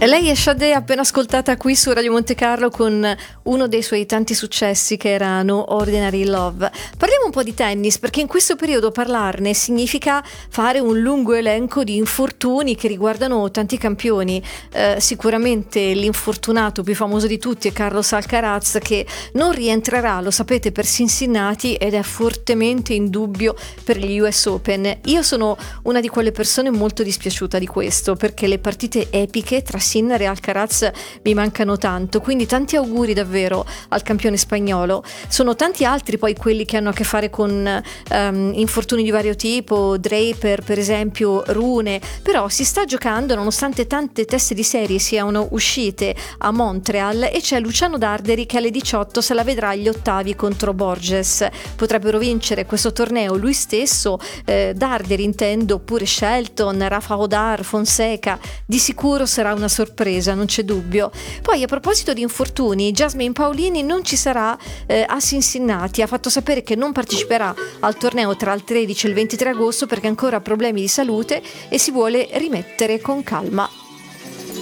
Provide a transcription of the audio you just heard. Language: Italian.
Lei è Sade, appena ascoltata qui su Radio Monte Carlo con uno dei suoi tanti successi che era No Ordinary Love. Parliamo un po' di tennis, perché in questo periodo parlarne significa fare un lungo elenco di infortuni che riguardano tanti campioni. Sicuramente l'infortunato più famoso di tutti è Carlos Alcaraz, che non rientrerà, lo sapete, per Cincinnati ed è fortemente in dubbio per gli US Open. Io sono una di quelle persone molto dispiaciuta di questo, perché le partite epiche tra Sinner e Alcaraz mi mancano tanto, quindi tanti auguri davvero al campione spagnolo. Sono tanti altri poi quelli che hanno a che fare con infortuni di vario tipo, Draper per esempio, Rune, però si sta giocando nonostante tante teste di serie siano uscite a Montreal, e c'è Luciano Darderi che alle 18 se la vedrà agli ottavi contro Borges. Potrebbero vincere questo torneo lui stesso, Darderi intendo, oppure Shelton, Rafa Odar, Fonseca. Di sicuro sarà una sorpresa, non c'è dubbio. Poi a proposito di infortuni, Jasmine Paolini non ci sarà a Cincinnati, ha fatto sapere che non parteciperà al torneo tra il 13 e il 23 agosto perché ha ancora problemi di salute e si vuole rimettere con calma.